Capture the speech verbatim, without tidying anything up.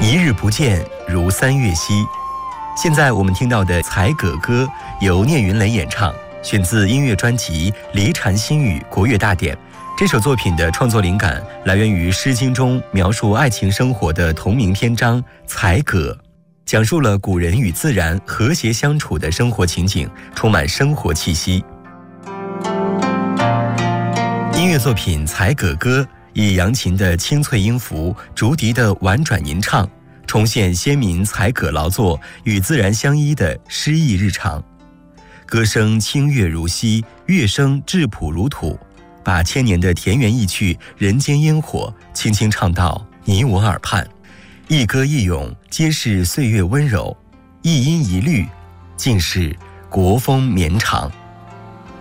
一日不见，如三月兮。现在我们听到的《才葛歌》由聂云雷演唱，选自音乐专辑《离禅心语国乐大典》。这首作品的创作灵感来源于《诗经》中描述爱情生活的同名篇章《才葛》，讲述了古人与自然和谐相处的生活情景，充满生活气息。音乐作品《才葛歌》以扬琴的清脆音符、竹笛的婉转吟唱，重现先民采葛劳作与自然相依的诗意日常。歌声清越如溪，乐声质朴如土，把千年的田园意趣、人间烟火轻轻唱到你我耳畔。一歌一咏，皆是岁月温柔；一音一律，尽是国风绵长。